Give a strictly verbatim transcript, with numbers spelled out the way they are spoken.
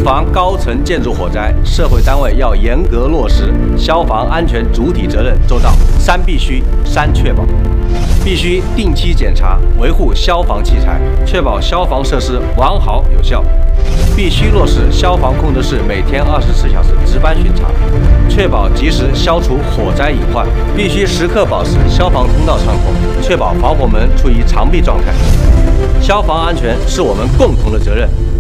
防高层建筑火灾，社会单位要严格落实消防安全主体责任做到三必须、三确保。必须定期检查维护消防器材，确保消防设施完好有效。必须落实消防控制室每天二十四小时值班巡查，确保及时消除火灾隐患。必须时刻保持消防通道畅通，确保防火门处于常闭状态。消防安全是我们共同的责任。